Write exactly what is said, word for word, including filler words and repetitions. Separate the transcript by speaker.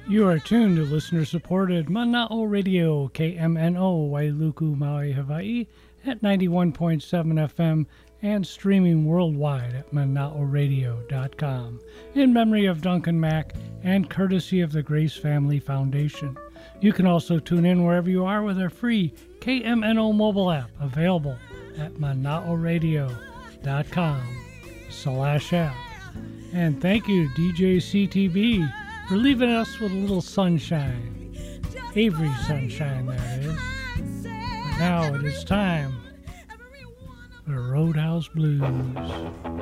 Speaker 1: You are tuned to listener-supported Mana'o Radio, K M N O, Wailuku, Maui, Hawaii, at ninety-one point seven F M and streaming worldwide at mana'o radio dot com. In memory of Duncan Mack and courtesy of the Grace Family Foundation. You can also tune in wherever you are with our free K M N O mobile app, available at mana'o radio dot com slash app. And thank you, D J C T B, for leaving us with a little sunshine. Avery sunshine, that is. But now it is time for Roadhouse Blues.